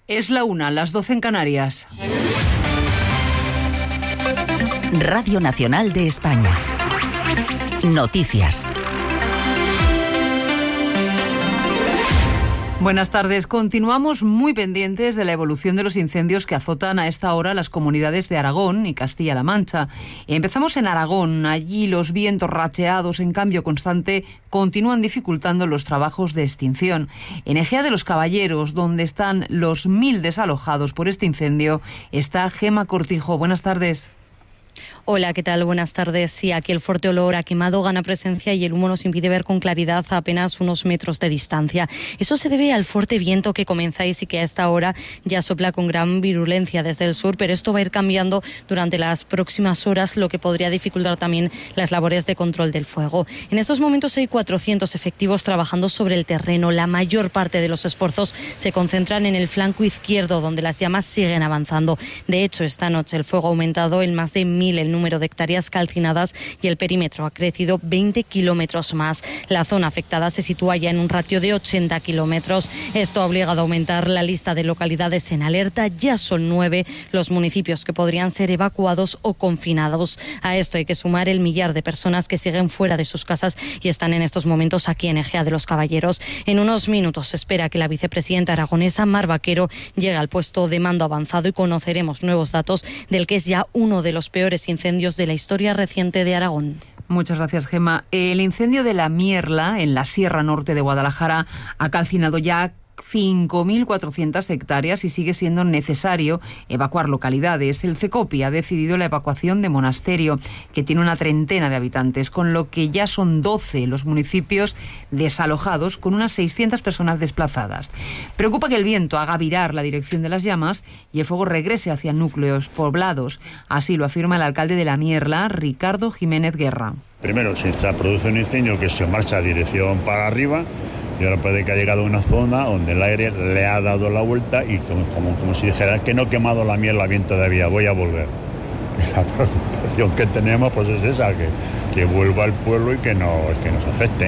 Es la 1, las 12 en Canarias. Radio Nacional de España. Noticias. Buenas tardes. Continuamos muy pendientes de la evolución de los incendios que azotan a esta hora las comunidades de Aragón y Castilla-La Mancha. Empezamos en Aragón. Allí los vientos racheados en cambio constante continúan dificultando los trabajos de extinción. En Ejea de los Caballeros, donde están los 1000 desalojados por este incendio, está Gema Cortijo. Buenas tardes. Hola, ¿qué tal? Buenas tardes. Sí, aquí el fuerte olor a quemado gana presencia y el humo nos impide ver con claridad a apenas unos metros de distancia. Eso se debe al fuerte viento que comenzáis y que a esta hora ya sopla con gran virulencia desde el sur, pero esto va a ir cambiando durante las próximas horas, lo que podría dificultar también las labores de control del fuego. En estos momentos hay 400 efectivos trabajando sobre el terreno. La mayor parte de los esfuerzos se concentran en el flanco izquierdo, donde las llamas siguen avanzando. De hecho, esta noche el fuego ha aumentado en más de 1000 el número de hectáreas calcinadas y el perímetro ha crecido 20 kilómetros más. La zona afectada se sitúa ya en un ratio de 80 kilómetros. Esto ha obligado a aumentar la lista de localidades en alerta. Ya son 9 los municipios que podrían ser evacuados o confinados. A esto hay que sumar el millar de personas que siguen fuera de sus casas y están en estos momentos aquí en Ejea de los Caballeros. En unos minutos se espera que la vicepresidenta aragonesa, Mar Vaquero, llegue al puesto de mando avanzado y conoceremos nuevos datos del que es ya uno de los peores incendios de la historia reciente de Aragón. Muchas gracias, Gema. El incendio de la Mierla, en la Sierra Norte de Guadalajara, ha calcinado ya 5.400 hectáreas y sigue siendo necesario evacuar localidades. El CECOPI ha decidido la evacuación de Monasterio, que tiene una treintena de habitantes, con lo que ya son 12 los municipios desalojados, con unas 600 personas desplazadas. Preocupa que el viento haga virar la dirección de las llamas y el fuego regrese hacia núcleos poblados. Así lo afirma el alcalde de la Mierla, Ricardo Jiménez Guerra. Primero, si se produce un incendio que se marcha a dirección para arriba, y ahora puede que ha llegado a una zona donde el aire le ha dado la vuelta y como si dijera, es que no he quemado la Mierla bien todavía, voy a volver. Y la preocupación que tenemos pues es esa, que vuelva al pueblo y que nos afecte.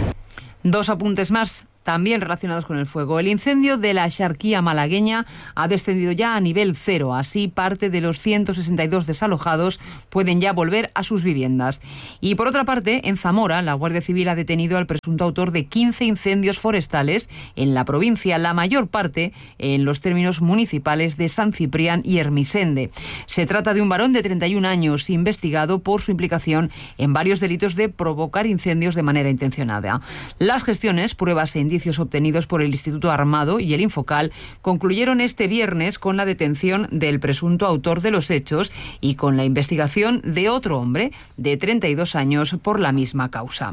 2 apuntes más, también relacionados con el fuego. El incendio de la Axarquía malagueña ha descendido ya a nivel 0. Así, parte de los 162 desalojados pueden ya volver a sus viviendas. Y por otra parte, en Zamora, la Guardia Civil ha detenido al presunto autor de 15 incendios forestales en la provincia, la mayor parte en los términos municipales de San Ciprián y Ermisende. Se trata de un varón de 31 años, investigado por su implicación en varios delitos de provocar incendios de manera intencionada. Las gestiones, pruebas e indicios obtenidos por el Instituto Armado y el Infocal concluyeron este viernes con la detención del presunto autor de los hechos y con la investigación de otro hombre de 32 años por la misma causa.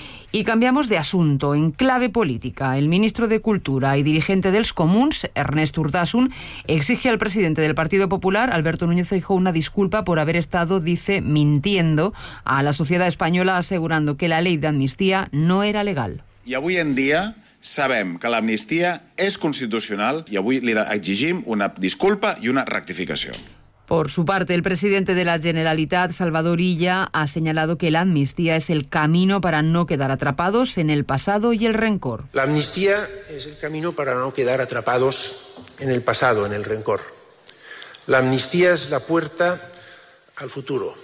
Y cambiamos de asunto. En clave política, el ministro de Cultura y dirigente dels Comuns, Ernest Urtasun, exige al presidente del Partido Popular, Alberto Núñez Feijóo, una disculpa por haber estado, dice, mintiendo a la sociedad española, asegurando que la ley de amnistía no era legal. I avui en dia sabem que l'amnistia és constitucional i avui li exigim una disculpa i una rectificació. Por su parte, el presidente de la Generalitat, Salvador Illa, ha señalado que la amnistía es el camino para no quedar atrapados en el pasado y el rencor. La amnistía es el camino para no quedar atrapados en el pasado, en el rencor. La amnistía es la puerta al futuro.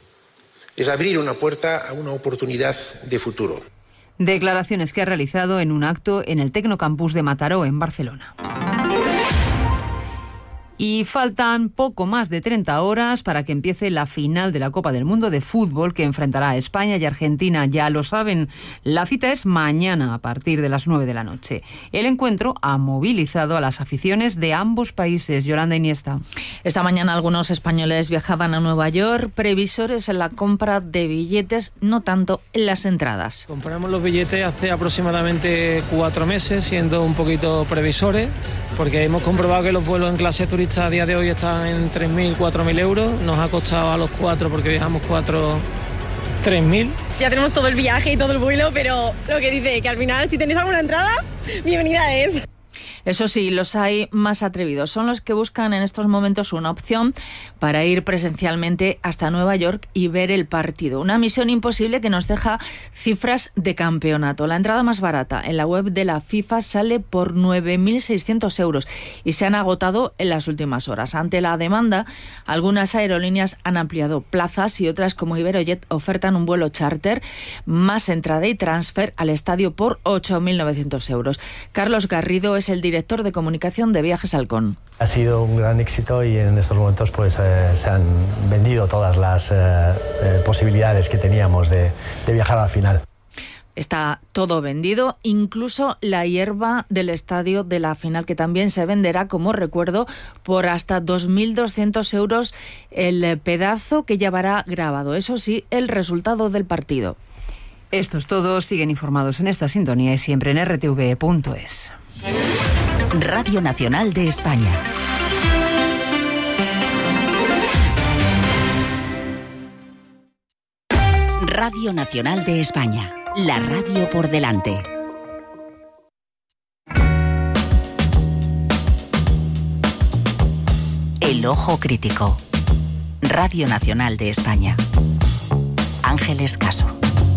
Es abrir una puerta a una oportunidad de futuro. Declaraciones que ha realizado en un acto en el Tecnocampus de Mataró, en Barcelona. Y faltan poco más de 30 horas para que empiece la final de la Copa del Mundo de Fútbol, que enfrentará a España y Argentina. Ya lo saben, la cita es mañana a partir de las 9 de la noche. El encuentro ha movilizado a las aficiones de ambos países. Yolanda Iniesta. Esta mañana algunos españoles viajaban a Nueva York, previsores en la compra de billetes, no tanto en las entradas. Compramos los billetes hace aproximadamente 4 meses, siendo un poquito previsores, porque hemos comprobado que los vuelos en clase turista a día de hoy están en 3.000, 4.000 euros. Nos ha costado a los 4, porque viajamos 4, 3.000. Ya tenemos todo el viaje y todo el vuelo, pero lo que dice que al final, si tenéis alguna entrada, bienvenida es. Eso sí, los hay más atrevidos. Son los que buscan en estos momentos una opción para ir presencialmente hasta Nueva York y ver el partido. Una misión imposible que nos deja cifras de campeonato. La entrada más barata en la web de la FIFA sale por 9.600 euros y se han agotado en las últimas horas. Ante la demanda, algunas aerolíneas han ampliado plazas y otras, como Iberojet, ofertan un vuelo charter más entrada y transfer al estadio por 8.900 euros. Carlos Garrido es el director de comunicación de Viajes Halcón. Ha sido un gran éxito y en estos momentos pues se han vendido todas las posibilidades que teníamos de viajar a la final. Está todo vendido, incluso la hierba del estadio de la final, que también se venderá, como recuerdo, por hasta 2.200 euros el pedazo que llevará grabado. Eso sí, el resultado del partido. Esto es todo. Siguen informados en esta sintonía y siempre en rtve.es. Radio Nacional de España. Radio Nacional de España. La radio por delante. El ojo crítico. Radio Nacional de España. Ángeles Caso.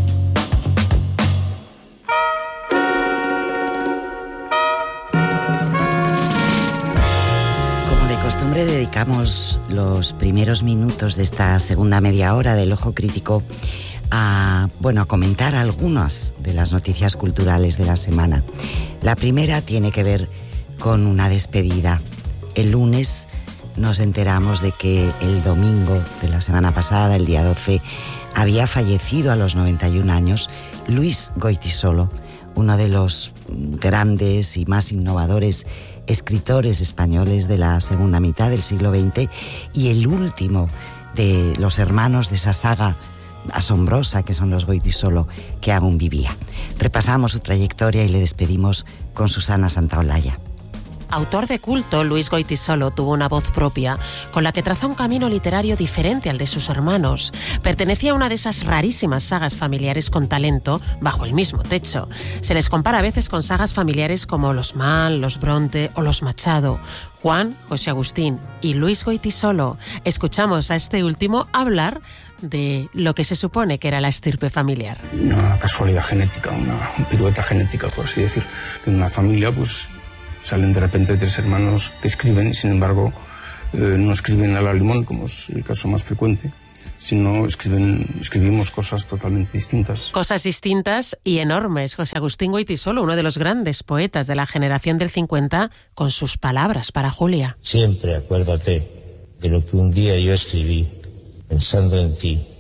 Costumbre, dedicamos los primeros minutos de esta segunda media hora del Ojo Crítico a comentar algunas de las noticias culturales de la semana. La primera tiene que ver con una despedida. El lunes nos enteramos de que el domingo de la semana pasada, el día 12, había fallecido a los 91 años Luis Goytisolo, uno de los grandes y más innovadores escritores españoles de la segunda mitad del siglo XX y el último de los hermanos de esa saga asombrosa que son los Goytisolo, que aún vivía. Repasamos su trayectoria y le despedimos con Susana Santaolalla. Autor de culto, Luis Goytisolo tuvo una voz propia, con la que trazó un camino literario diferente al de sus hermanos. Pertenecía a una de esas rarísimas sagas familiares con talento bajo el mismo techo. Se les compara a veces con sagas familiares como los Mann, los Bronte o los Machado. Juan, José Agustín y Luis Goytisolo. Escuchamos a este último hablar de lo que se supone que era la estirpe familiar. Una casualidad genética, una pirueta genética, por así decir. En una familia, salen de repente 3 hermanos que escriben y, sin embargo, no escriben a la limón, como es el caso más frecuente, sino escribimos cosas totalmente distintas. Cosas distintas y enormes. José Agustín Goytisolo, uno de los grandes poetas de la generación del 50, con sus palabras para Julia. Siempre acuérdate de lo que un día yo escribí, pensando en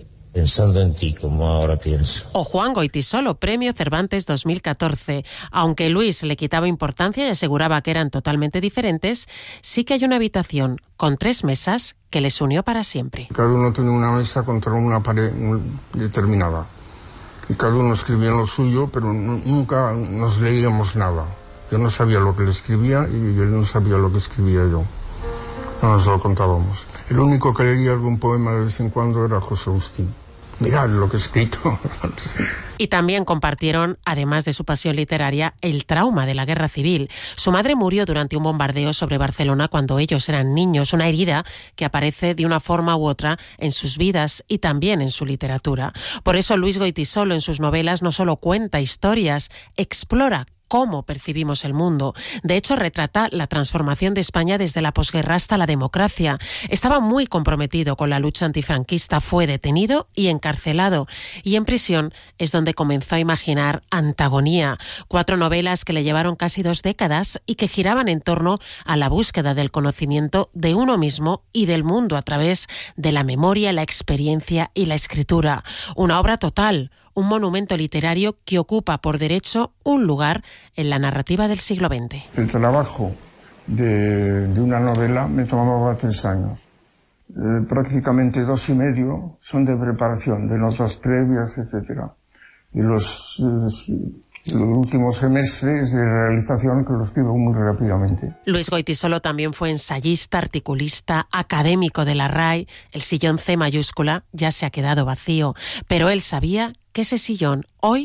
ti como ahora pienso. O Juan Goytisolo, Premio Cervantes 2014. Aunque Luis le quitaba importancia y aseguraba que eran totalmente diferentes, sí que hay una habitación con 3 mesas que les unió para siempre. Cada uno tenía una mesa contra una pared determinada. Y cada uno escribía lo suyo, pero nunca nos leíamos nada. Yo no sabía lo que le escribía y él no sabía lo que escribía yo. No nos lo contábamos. El único que leía algún poema de vez en cuando era José Agustín. Mirad lo que he escrito. Y también compartieron, además de su pasión literaria, el trauma de la guerra civil. Su madre murió durante un bombardeo sobre Barcelona cuando ellos eran niños, una herida que aparece de una forma u otra en sus vidas y también en su literatura. Por eso Luis Goytisolo en sus novelas no solo cuenta historias, explora cómo percibimos el mundo. De hecho, retrata la transformación de España desde la posguerra hasta la democracia. Estaba muy comprometido con la lucha antifranquista, fue detenido y encarcelado. Y en prisión es donde comenzó a imaginar Antagonía, 4 novelas que le llevaron casi 2 décadas y que giraban en torno a la búsqueda del conocimiento de uno mismo y del mundo a través de la memoria, la experiencia y la escritura. Una obra total, un monumento literario que ocupa por derecho un lugar en la narrativa del siglo XX. El trabajo de una novela me tomaba 3 años. Prácticamente 2 y medio son de preparación, de notas previas, etc. Y los últimos semestres de realización, que lo escribo muy rápidamente. Luis Goytisolo también fue ensayista, articulista, académico de la RAE. El sillón C mayúscula ya se ha quedado vacío, pero él sabía que ese sillón hoy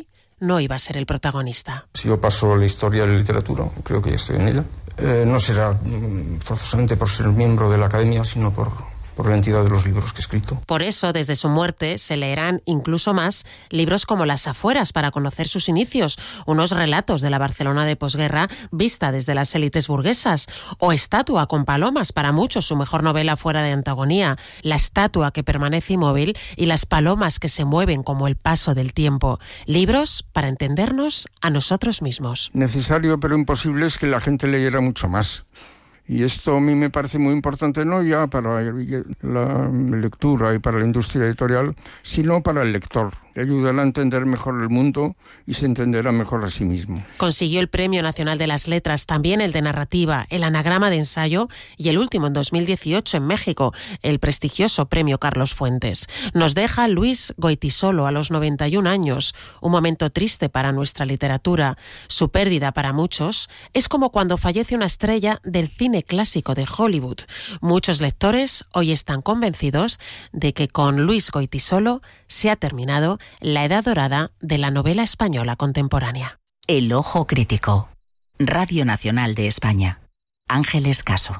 no iba a ser el protagonista. Si yo paso la historia de la literatura, creo que ya estoy en ella, no será forzosamente por ser miembro de la academia, sino por la entidad de los libros que he escrito. Por eso, desde su muerte, se leerán incluso más libros como Las afueras, para conocer sus inicios, unos relatos de la Barcelona de posguerra vista desde las élites burguesas, o Estatua con palomas, para muchos su mejor novela fuera de Antagonía, la estatua que permanece inmóvil y las palomas que se mueven como el paso del tiempo. Libros para entendernos a nosotros mismos. Necesario pero imposible es que la gente leyera mucho más. Y esto a mí me parece muy importante, no ya para la lectura y para la industria editorial, sino para el lector. Le ayudará a entender mejor el mundo y se entenderá mejor a sí mismo. Consiguió el Premio Nacional de las Letras, también el de Narrativa, el Anagrama de Ensayo y el último en 2018 en México, el prestigioso Premio Carlos Fuentes. Nos deja Luis Goytisolo a los 91 años, un momento triste para nuestra literatura. Su pérdida para muchos es como cuando fallece una estrella del cine clásico de Hollywood. Muchos lectores hoy están convencidos de que con Luis Goytisolo se ha terminado la edad dorada de la novela española contemporánea. El ojo crítico. Radio Nacional de España. Ángeles Caso.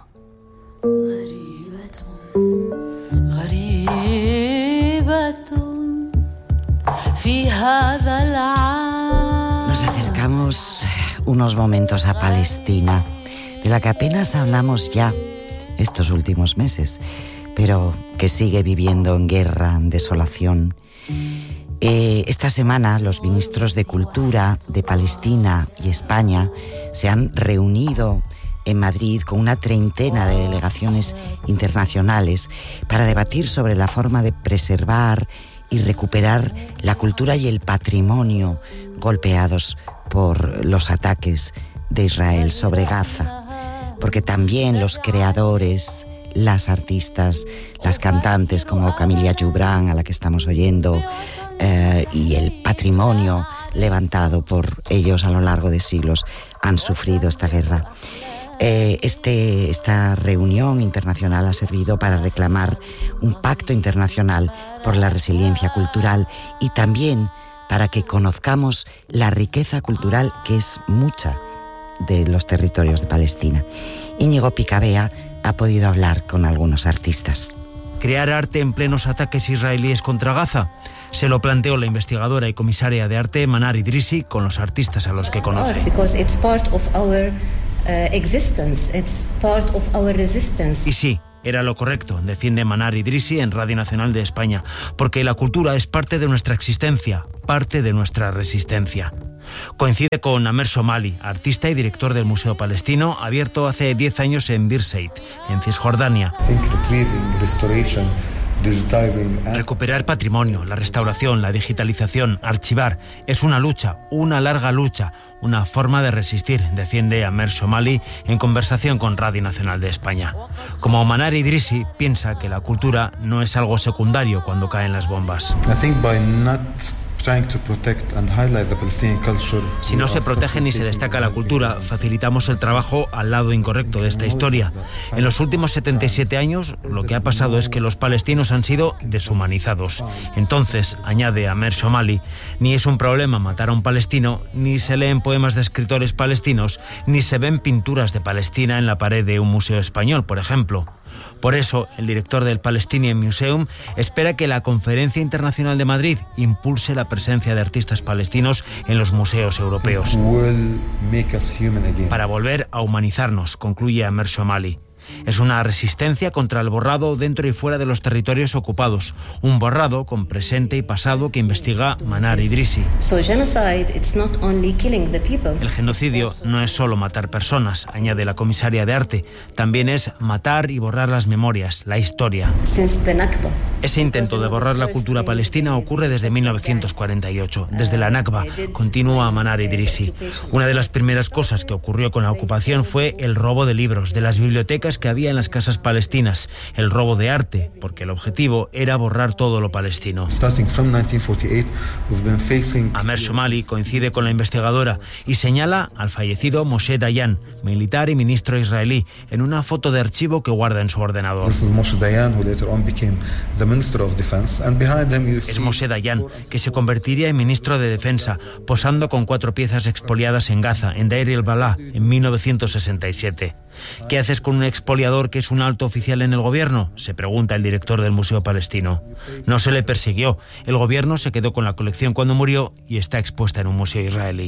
Nos acercamos unos momentos a Palestina, de la que apenas hablamos ya estos últimos meses, pero que sigue viviendo en guerra, en desolación. Esta semana los ministros de Cultura de Palestina y España se han reunido en Madrid con una treintena de delegaciones internacionales para debatir sobre la forma de preservar y recuperar la cultura y el patrimonio golpeados por los ataques de Israel sobre Gaza, porque también los creadores, las artistas, las cantantes como Camila Jubran, a la que estamos oyendo, y el patrimonio levantado por ellos a lo largo de siglos han sufrido esta guerra. Esta reunión internacional ha servido para reclamar un pacto internacional por la resiliencia cultural y también para que conozcamos la riqueza cultural que es mucha de los territorios de Palestina. Íñigo Picabea ha podido hablar con algunos artistas. ¿Crear arte en plenos ataques israelíes contra Gaza? Se lo planteó la investigadora y comisaria de arte Manar Idrissi con los artistas a los que conoce. Y sí, era lo correcto, defiende Manar Idrissi en Radio Nacional de España, porque la cultura es parte de nuestra existencia, parte de nuestra resistencia. Coincide con Amer Somali, artista y director del Museo Palestino, abierto hace 10 años en Birzeit, en Cisjordania. Recuperar patrimonio, la restauración, la digitalización, archivar, es una lucha, una larga lucha, una forma de resistir, defiende Amer Somali en conversación con Radio Nacional de España. Como Manar Idrissi piensa que la cultura no es algo secundario cuando caen las bombas. Si no se protege ni se destaca la cultura, facilitamos el trabajo al lado incorrecto de esta historia. En los últimos 77 años, lo que ha pasado es que los palestinos han sido deshumanizados. Entonces, añade Amer Somali, ni es un problema matar a un palestino, ni se leen poemas de escritores palestinos, ni se ven pinturas de Palestina en la pared de un museo español, por ejemplo. Por eso, el director del Palestinian Museum espera que la Conferencia Internacional de Madrid impulse la presencia de artistas palestinos en los museos europeos. Para volver a humanizarnos, concluye Amer Somali. Es una resistencia contra el borrado dentro y fuera de los territorios ocupados, un borrado con presente y pasado que investiga Manar Idrissi. El genocidio no es solo matar personas, añade la comisaria de arte, también es matar y borrar las memorias, la historia. Ese intento de borrar la cultura palestina ocurre desde 1948, desde la Nakba, continúa Manar Idrissi. Una de las primeras cosas que ocurrió con la ocupación fue el robo de libros de las bibliotecas prácticas que había en las casas palestinas, el robo de arte, porque el objetivo era borrar todo lo palestino. Amer Shomali coincide con la investigadora y señala al fallecido Moshe Dayan, militar y ministro israelí, en una foto de archivo que guarda en su ordenador. Es Moshe Dayan, que se convertiría en ministro de Defensa, posando con 4 piezas expoliadas en Gaza, en Deir el-Balá, en 1967. ¿Qué haces con un expoliador que es un alto oficial en el gobierno?, se pregunta el director del Museo Palestino. No se le persiguió. El gobierno se quedó con la colección cuando murió y está expuesta en un museo israelí.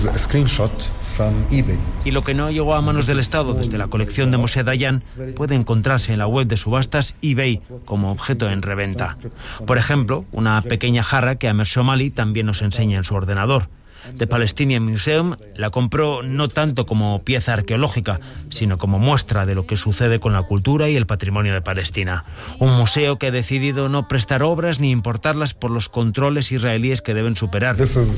Y lo que no llegó a manos del Estado desde la colección de Moshe Dayan puede encontrarse en la web de subastas eBay como objeto en reventa. Por ejemplo, una pequeña jarra que Amer Shomali también nos enseña en su ordenador. The Palestinian Museum la compró no tanto como pieza arqueológica, sino como muestra de lo que sucede con la cultura y el patrimonio de Palestina. Un museo que ha decidido no prestar obras ni importarlas por los controles israelíes que deben superar.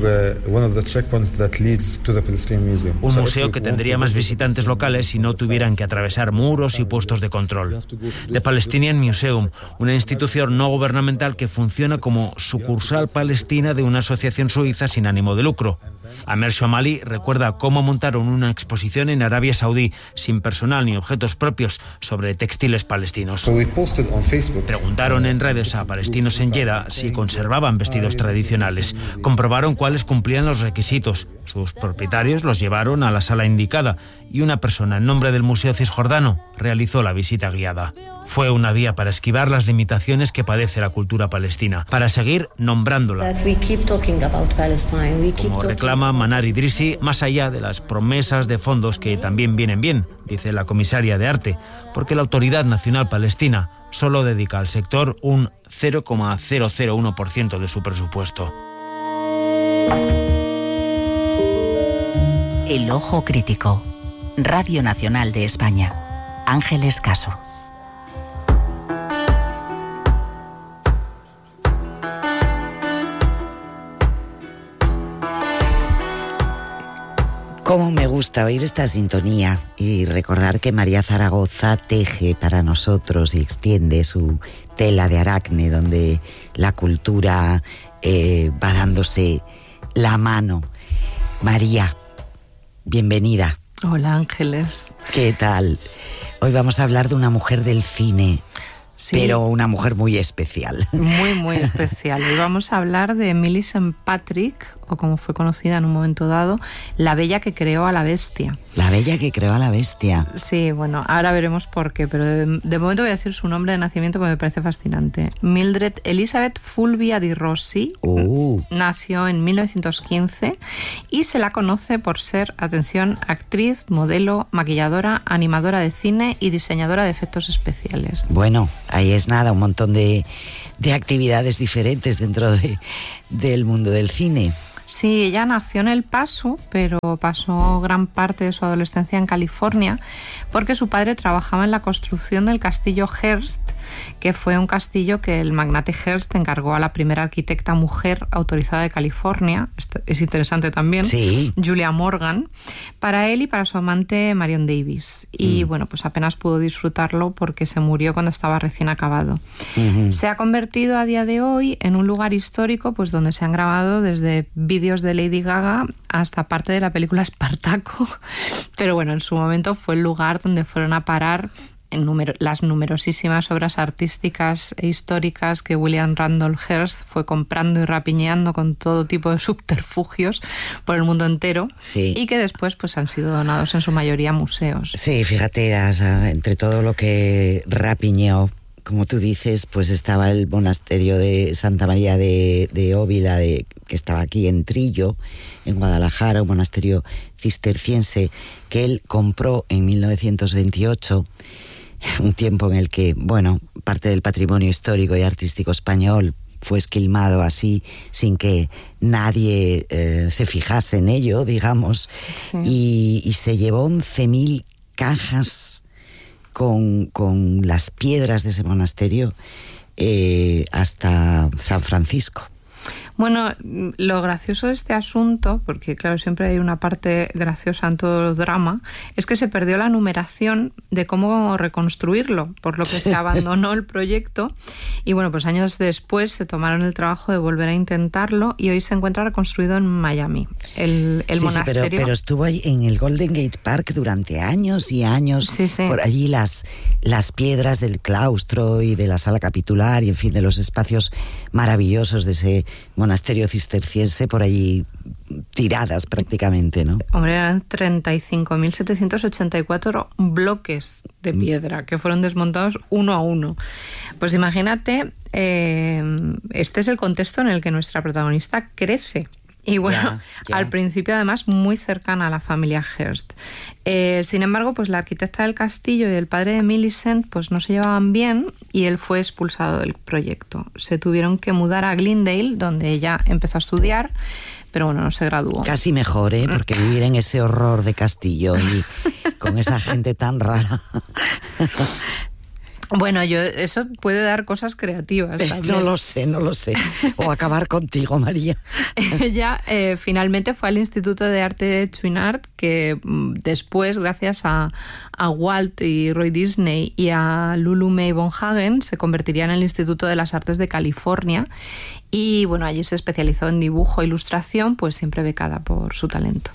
Un museo que tendría más visitantes locales si no tuvieran que atravesar muros y puestos de control. The Palestinian Museum, una institución no gubernamental que funciona como sucursal palestina de una asociación suiza sin ánimo de lucro. Amer Shomali recuerda cómo montaron una exposición en Arabia Saudí, sin personal ni objetos propios, sobre textiles palestinos. Preguntaron en redes a palestinos en Jeddah si conservaban vestidos tradicionales. Comprobaron cuáles cumplían los requisitos. Sus propietarios los llevaron a la sala indicada y una persona en nombre del Museo Cisjordano realizó la visita guiada. Fue una vía para esquivar las limitaciones que padece la cultura palestina, para seguir nombrándola. Como reclama Manar Idrissi, más allá de las promesas de fondos que también vienen bien, dice la comisaria de arte, porque la Autoridad Nacional Palestina solo dedica al sector un 0,001% de su presupuesto. El Ojo Crítico. Radio Nacional de España. Ángeles Caso. Cómo me gusta oír esta sintonía y recordar que María Zaragoza teje para nosotros y extiende su tela de Aracne, donde la cultura va dándose la mano. María, bienvenida. Hola, Ángeles. ¿Qué tal? Hoy vamos a hablar de una mujer del cine. Sí. Pero una mujer muy especial. Muy especial. Hoy vamos a hablar de Millicent Patrick, o como fue conocida en un momento dado, la bella que creó a la bestia. La bella que creó a la bestia. Sí, bueno, ahora veremos por qué, pero de momento voy a decir su nombre de nacimiento porque me parece fascinante. Mildred Elizabeth Fulvia Di Rossi nació en 1915 y se la conoce por ser, atención, actriz, modelo, maquilladora, animadora de cine y diseñadora de efectos especiales. Bueno, ahí es nada, un montón de actividades diferentes dentro del mundo del cine. Sí, ella nació en El Paso, pero pasó gran parte de su adolescencia en California porque su padre trabajaba en la construcción del castillo Hearst, que fue un castillo que el magnate Hearst encargó a la primera arquitecta mujer autorizada de California, esto es interesante también, sí. Julia Morgan, para él y para su amante Marion Davis. Y bueno, pues apenas pudo disfrutarlo porque se murió cuando estaba recién acabado. Se ha convertido a día de hoy en un lugar histórico pues donde se han grabado desde vídeos de Lady Gaga hasta parte de la película Espartaco, pero bueno, en su momento fue el lugar donde fueron a parar las numerosísimas obras artísticas e históricas que William Randolph Hearst fue comprando y rapiñando con todo tipo de subterfugios por el mundo entero, sí. Y que después pues han sido donados en su mayoría a museos. Sí, fíjate, entre todo lo que rapiñó, como tú dices, pues estaba el monasterio de Santa María de Óvila, que estaba aquí en Trillo, en Guadalajara, un monasterio cisterciense que él compró en 1928, un tiempo en el que, bueno, parte del patrimonio histórico y artístico español fue esquilmado así, sin que nadie se fijase en ello, digamos, sí. Y se llevó 11.000 cajas con las piedras de ese monasterio hasta San Francisco. Bueno, lo gracioso de este asunto, porque claro, siempre hay una parte graciosa en todo el drama, es que se perdió la numeración de cómo reconstruirlo, por lo que se abandonó el proyecto y bueno, pues años después se tomaron el trabajo de volver a intentarlo y hoy se encuentra reconstruido en Miami. El monasterio... Sí, pero estuvo ahí en el Golden Gate Park durante años y años. Sí. Por allí las piedras del claustro y de la sala capitular y en fin, de los espacios maravillosos de ese monasterio cisterciense por allí tiradas prácticamente, ¿no? Hombre, eran 35.784 bloques de piedra que fueron desmontados uno a uno. Pues imagínate, este es el contexto en el que nuestra protagonista crece. Y bueno, ya. Al principio además muy cercana a la familia Hearst. Sin embargo, pues la arquitecta del castillo y el padre de Millicent pues no se llevaban bien y él fue expulsado del proyecto. Se tuvieron que mudar a Glendale, donde ella empezó a estudiar, pero bueno, no se graduó. Casi mejor, porque vivir en ese horror de castillo y con esa gente tan rara... Bueno, eso puede dar cosas creativas también. No lo sé. O acabar contigo, María. Ella finalmente fue al Instituto de Arte de Chouinard, que después, gracias a Walt y Roy Disney y a Lulu May von Hagen, se convertiría en el Instituto de las Artes de California. Y bueno, allí se especializó en dibujo e ilustración, pues siempre becada por su talento.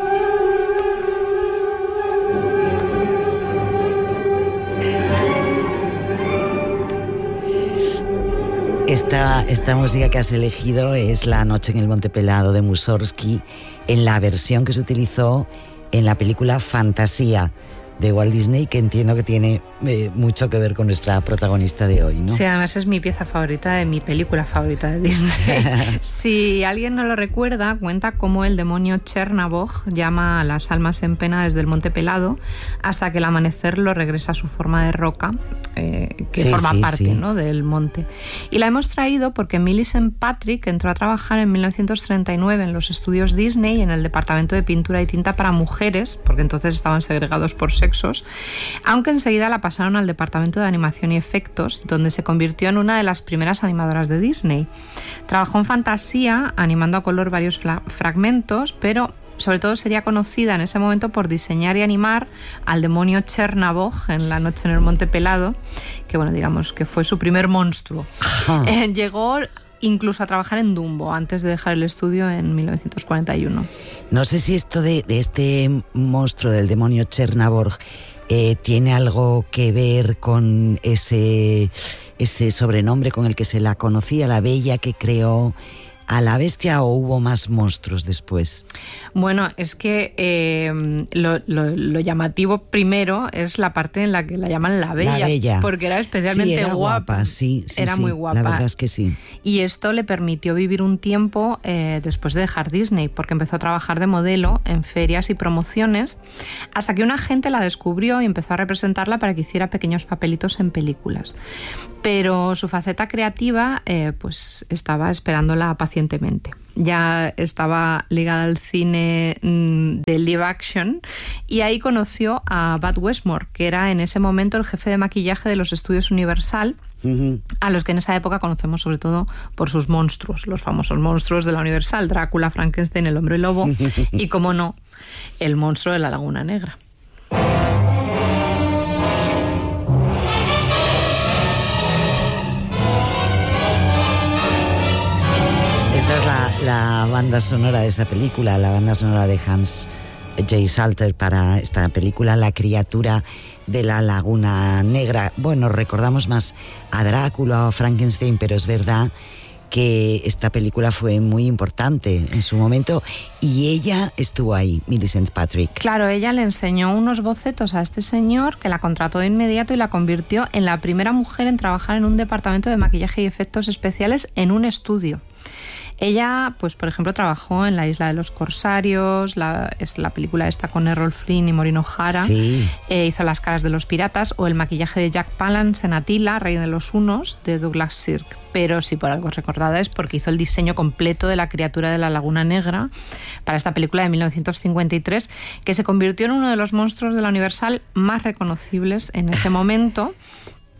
Esta música que has elegido es La noche en el Monte Pelado de Mussorgsky, en la versión que se utilizó en la película Fantasía de Walt Disney, que entiendo que tiene mucho que ver con nuestra protagonista de hoy, ¿no? Sí, además es mi pieza favorita de mi película favorita de Disney. Si alguien no lo recuerda, cuenta cómo el demonio Chernabog llama a las almas en pena desde el Monte Pelado hasta que el amanecer lo regresa a su forma de roca, que forma parte, ¿no?, del monte. Y la hemos traído porque Millicent Patrick entró a trabajar en 1939 en los estudios Disney, en el departamento de pintura y tinta para mujeres, porque entonces estaban segregados por sexos, aunque enseguida la pasaron al departamento de animación y efectos, donde se convirtió en una de las primeras animadoras de Disney. Trabajó en Fantasía, animando a color varios fragmentos, pero sobre todo sería conocida en ese momento por diseñar y animar al demonio Chernabog en La noche en el Monte Pelado, que bueno, digamos que fue su primer monstruo. Llegó incluso a trabajar en Dumbo antes de dejar el estudio en 1941. No sé si esto de este monstruo del demonio Chernabog tiene algo que ver con ese sobrenombre con el que se la conocía, la bella que creó a la bestia, o hubo más monstruos después? Bueno, es que lo llamativo primero es la parte en la que la llaman la bella. Porque era especialmente era guapa. Sí, era muy guapa. La verdad es que sí. Y esto le permitió vivir un tiempo después de dejar Disney, porque empezó a trabajar de modelo en ferias y promociones, hasta que un agente la descubrió y empezó a representarla para que hiciera pequeños papelitos en películas. Pero su faceta creativa pues estaba esperándola pacientemente. Ya estaba ligada al cine de live action y ahí conoció a Bud Westmore, que era en ese momento el jefe de maquillaje de los estudios Universal, a los que en esa época conocemos sobre todo por sus monstruos, los famosos monstruos de la Universal, Drácula, Frankenstein, el hombre lobo y, como no, el monstruo de la Laguna Negra. Esta es la banda sonora de esta película, la banda sonora de Hans J. Salter para esta película, La criatura de la Laguna Negra. Bueno, recordamos más a Drácula o a Frankenstein, pero es verdad que esta película fue muy importante en su momento y ella estuvo ahí, Millicent Patrick. Claro, ella le enseñó unos bocetos a este señor, que la contrató de inmediato y la convirtió en la primera mujer en trabajar en un departamento de maquillaje y efectos especiales en un estudio. Ella, pues por ejemplo, trabajó en La isla de los corsarios, es la película esta con Errol Flynn y Maureen O'Hara, hizo Las caras de los piratas o el maquillaje de Jack Palance en Attila, Rey de los Hunos, de Douglas Sirk. Pero si por algo es recordada es porque hizo el diseño completo de la criatura de la Laguna Negra para esta película de 1953, que se convirtió en uno de los monstruos de la Universal más reconocibles en ese momento.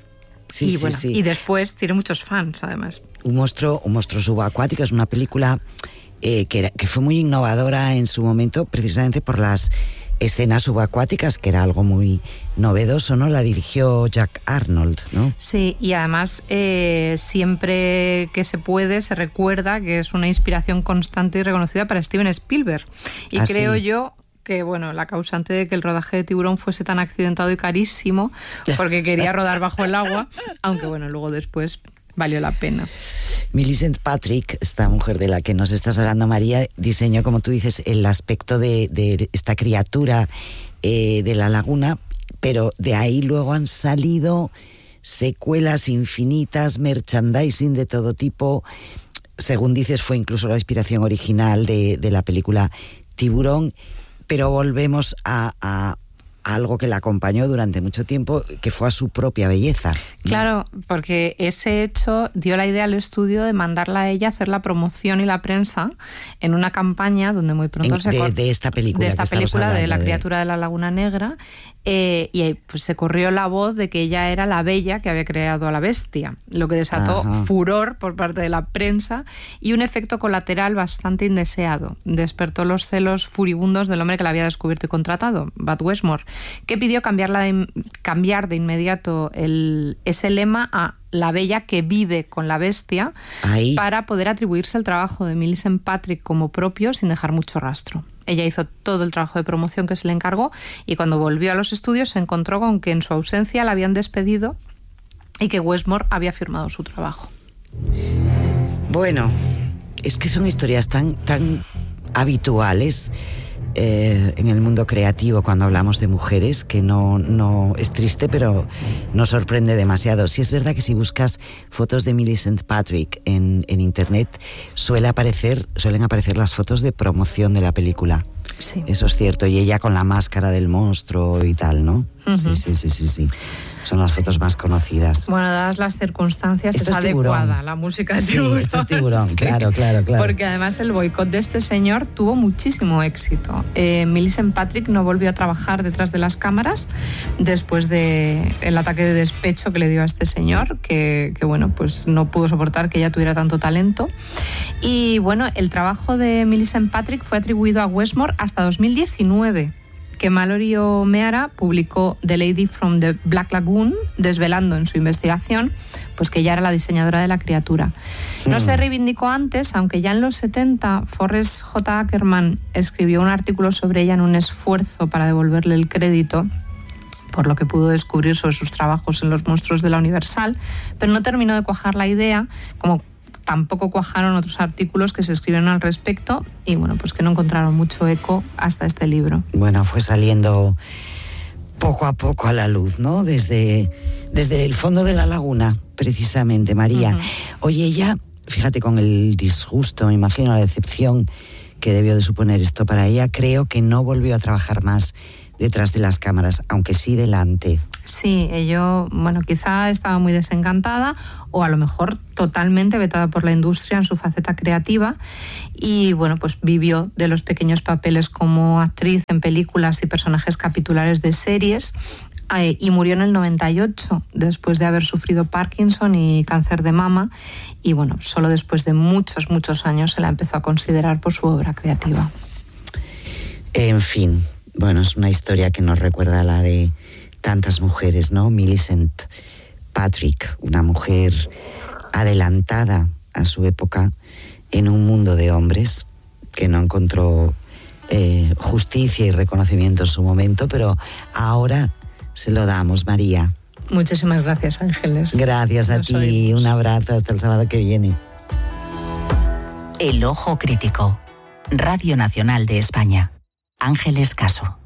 Sí, y, bueno, sí. Y después tiene muchos fans, además. Un monstruo subacuático es una película que fue muy innovadora en su momento, precisamente por las escenas subacuáticas, que era algo muy novedoso, ¿no? La dirigió Jack Arnold, ¿no? Sí, y además siempre que se puede se recuerda que es una inspiración constante y reconocida para Steven Spielberg. Y creo yo que, bueno, la causante de que el rodaje de Tiburón fuese tan accidentado y carísimo, porque quería rodar bajo el agua, aunque bueno, luego después valió la pena. Millicent Patrick, esta mujer de la que nos estás hablando, María, diseñó, como tú dices, el aspecto de esta criatura de la laguna, pero de ahí luego han salido secuelas infinitas, merchandising de todo tipo. Según dices, fue incluso la inspiración original de la película Tiburón, pero volvemos a algo que la acompañó durante mucho tiempo, que fue a su propia belleza, ¿no? Claro, porque ese hecho dio la idea al estudio de mandarla a ella a hacer la promoción y la prensa en una campaña donde muy pronto de esta película, de La criatura de la Laguna Negra, y pues se corrió la voz de que ella era la bella que había creado a la bestia, lo que desató furor por parte de la prensa y un efecto colateral bastante indeseado. Despertó los celos furibundos del hombre que la había descubierto y contratado, Bud Westmore, que pidió cambiar de inmediato ese lema a la bella que vive con la bestia, para poder atribuirse el trabajo de Millicent Patrick como propio sin dejar mucho rastro. Ella hizo todo el trabajo de promoción que se le encargó y cuando volvió a los estudios se encontró con que en su ausencia la habían despedido y que Westmore había firmado su trabajo. Bueno, es que son historias tan habituales en el mundo creativo cuando hablamos de mujeres, que no es triste, pero no sorprende demasiado. Sí es verdad que si buscas fotos de Millicent Patrick en internet suelen aparecer las fotos de promoción de la película. Sí. Eso es cierto, y ella con la máscara del monstruo y tal, ¿no? Uh-huh. Sí. Son las fotos más conocidas. Bueno, dadas las circunstancias, es adecuada la música de Tiburón. Sí, esto es Tiburón, sí. Claro. Porque además el boicot de este señor tuvo muchísimo éxito. Millicent Patrick no volvió a trabajar detrás de las cámaras después del ataque de despecho que le dio a este señor, que bueno, pues no pudo soportar que ella tuviera tanto talento. Y bueno, el trabajo de Millicent Patrick fue atribuido a Westmore hasta 2019. Que Mallory O'Meara publicó The Lady from the Black Lagoon, desvelando en su investigación pues que ella era la diseñadora de la criatura. No se reivindicó antes, aunque ya en los 70 Forrest J. Ackerman escribió un artículo sobre ella en un esfuerzo para devolverle el crédito por lo que pudo descubrir sobre sus trabajos en los monstruos de la Universal, pero no terminó de cuajar la idea, como tampoco cuajaron otros artículos que se escribieron al respecto y bueno, pues que no encontraron mucho eco hasta este libro. Bueno, fue saliendo poco a poco a la luz, ¿no? Desde el fondo de la laguna, precisamente, María. Uh-huh. Oye, ella, fíjate, con el disgusto, me imagino, la decepción que debió de suponer esto para ella, creo que no volvió a trabajar más detrás de las cámaras, aunque sí delante. Sí, ella, bueno, quizá estaba muy desencantada o a lo mejor totalmente vetada por la industria en su faceta creativa y, bueno, pues vivió de los pequeños papeles como actriz en películas y personajes capitulares de series y murió en el 98 después de haber sufrido Parkinson y cáncer de mama y, bueno, solo después de muchos años se la empezó a considerar por su obra creativa. En fin, bueno, es una historia que nos recuerda a la de tantas mujeres, ¿no? Millicent Patrick, una mujer adelantada a su época en un mundo de hombres que no encontró justicia y reconocimiento en su momento, pero ahora se lo damos, María. Muchísimas gracias, Ángeles. Gracias a ti, oímos. Un abrazo, hasta el sábado que viene. El Ojo Crítico, Radio Nacional de España. Ángeles Caso.